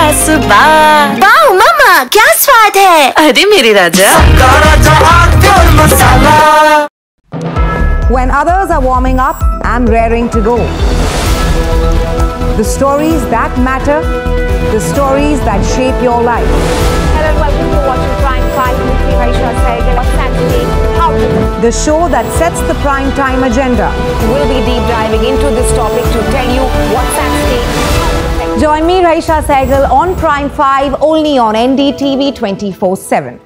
स्वाद। वाओ मामा, क्या स्वाद है? अरे मेरे राजा। When others are warming up, I'm raring to go. The stories that matter, the stories that shape your life. Hello and welcome to watching Prime 5 with me, Raisha Sehgal. What's Saturday? How to The show that sets the prime time agenda. We'll be deep diving into this topic to tell you what's at stake. Join me, Raisha Sehgal, on Prime 5, only on NDTV 24/7.